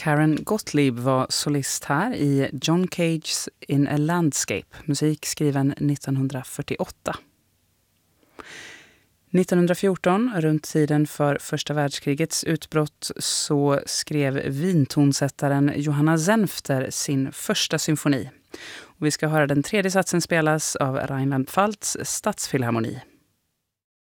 Karen Gottlieb var solist här i John Cages In a Landscape, musik skriven 1948. 1914, runt tiden för första världskrigets utbrott, så skrev vintonsättaren Johanna Senfter sin första symfoni. Och vi ska höra den tredje satsen spelas av Rheinland-Pfalz stadsfilharmoni.